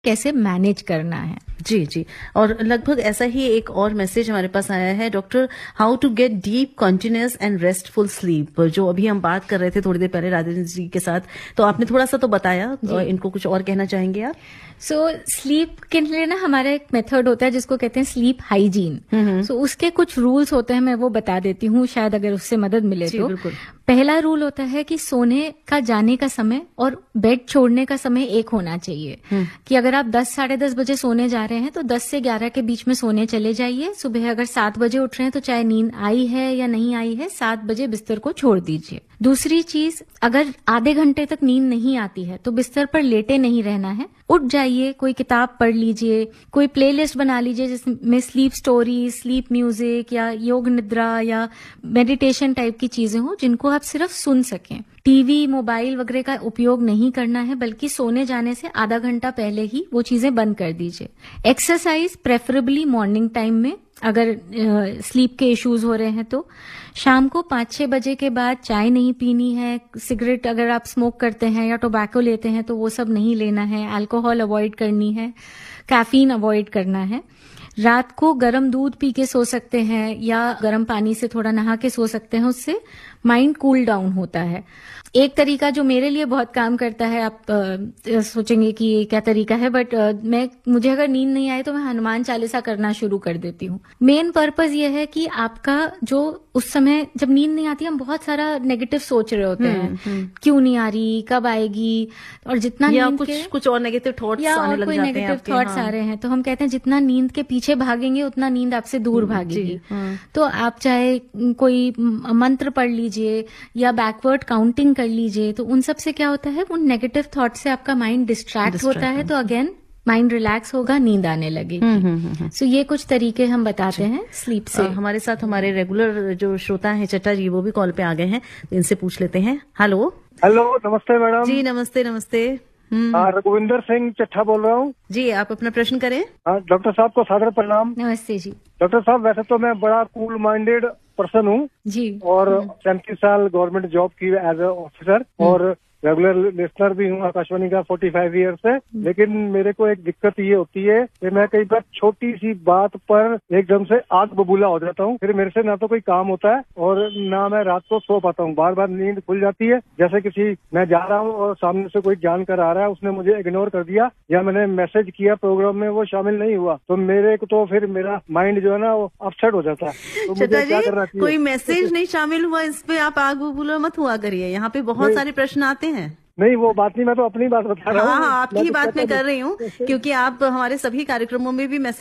कैसे मैनेज करना है। जी जी। और लगभग ऐसा ही एक और मैसेज हमारे पास आया है, doctor, how to get deep continuous and restful sleep, जो अभी हम बात कर रहे थे थोड़ी देर पहले राजेंद्र जी के साथ, तो आपने थोड़ा सा तो बताया, इनको कुछ और कहना चाहेंगे आप? स्लीप के लिए ना हमारा एक मेथड होता है जिसको कहते हैं स्लीप हाइजीन। उसके कुछ रूल्स होते हैं, मैं वो बता देती हूँ, शायद अगर उससे मदद मिले तो। बिल्कुल। पहला रूल होता है कि सोने का जाने का समय और बेड छोड़ने का समय एक होना चाहिए। कि अगर आप 10 साढ़े 10 बजे सोने जा रहे हैं तो 10 से 11 के बीच में सोने चले जाइए। सुबह अगर 7 बजे उठ रहे हैं तो चाहे नींद आई है या नहीं आई है, 7 बजे बिस्तर को छोड़ दीजिए। दूसरी चीज, अगर आधे घंटे तक नींद नहीं आती है तो बिस्तर पर लेटे नहीं रहना है, उठ जाइए, कोई किताब पढ़ लीजिए, कोई प्लेलिस्ट बना लीजिए जिसमें स्लीप स्टोरी, स्लीप म्यूजिक या योग निद्रा या मेडिटेशन टाइप की चीजें हो जिनको आप सिर्फ सुन सकें। टीवी, मोबाइल वगैरह का उपयोग नहीं करना है, बल्कि सोने जाने से आधा घंटा पहले ही वो चीजें बंद कर दीजिए। एक्सरसाइज प्रेफरेबली मॉर्निंग टाइम में, अगर स्लीप के इश्यूज हो रहे हैं तो। शाम को 5-6 बजे के बाद चाय नहीं पीनी है। सिगरेट अगर आप स्मोक करते हैं या टोबैको लेते हैं तो वो सब नहीं लेना है। अल्कोहल अवॉइड करनी है। कैफीन अवॉइड करना है। रात को गर्म दूध पी के सो सकते हैं या गर्म पानी से थोड़ा नहा के सो सकते हैं, उससे माइंड कूल डाउन होता है। एक तरीका जो मेरे लिए बहुत काम करता है, आप सोचेंगे कि ये क्या तरीका है, बट मुझे अगर नींद नहीं आए तो मैं हनुमान चालीसा करना शुरू कर देती हूँ। मेन पर्पस ये है कि आपका जो उस समय जब नींद नहीं आती, हम बहुत सारा नेगेटिव सोच रहे होते हैं, क्यों नहीं आ रही, कब आएगी, और जितना या नींद कुछ और नेगेटिव थॉट्स आने लग जाते हैं, नेगेटिव थॉट्स आ रहे हैं, तो हम कहते हैं जितना नींद के पीछे भागेंगे उतना नींद आपसे दूर भागेगी। तो आप चाहे कोई मंत्र पढ़ लीजिए या बैकवर्ड काउंटिंग कर लीजिए, तो उन सब से क्या होता है, उन नेगेटिव थॉट से आपका माइंड डिस्ट्रैक्ट होता है, तो अगेन माइंड रिलैक्स होगा, नींद आने लगेगी। सो ये कुछ तरीके हम बताते हैं स्लीप से। हमारे साथ हमारे रेगुलर जो श्रोता हैं चट्टा जी, वो भी कॉल पे आ गए हैं, तो इनसे पूछ लेते हैं। हेलो। नमस्ते मैडम जी। नमस्ते नमस्ते। रघुविंदर सिंह चट्टा बोल रहा हूँ जी। आप अपना प्रश्न करें। डॉक्टर साहब को सादर प्रणाम। नमस्ते जी। डॉक्टर साहब, वैसे तो मैं बड़ा कूल माइंडेड पर्सन हूँ जी, और 37 साल गवर्नमेंट जॉब की एज ए ऑफिसर, और रेगुलर लिसनर भी हूँ आकाशवाणी का 45 ईयर से। लेकिन मेरे को एक दिक्कत ये होती है कि मैं कई बार छोटी सी बात पर एकदम से आग बबूला हो जाता हूँ। फिर मेरे से ना तो कोई काम होता है और ना मैं रात को सो पाता हूँ। बार बार नींद खुल जाती है, जैसे किसी मैं जा रहा हूँ और सामने से कोई जानकर आ रहा है, उसने मुझे इग्नोर कर दिया, या मैंने मैसेज किया प्रोग्राम में, वो शामिल नहीं हुआ, तो मेरे को तो फिर मेरा माइंड जो है ना वो अपसेट हो जाता है। तो मुझे क्या करना चाहिए? कोई मैसेज नहीं शामिल हुआ, इस पे आप आग बबूला मत हुआ करिए। यहाँ पे बहुत सारे प्रश्न आते हैं। नहीं, वो बात नहीं, मैं तो अपनी बात बता रहा हूँ। हाँ, आपकी ही बात मैं कर रही हूँ, क्योंकि आप हमारे सभी कार्यक्रमों में भी मैसेज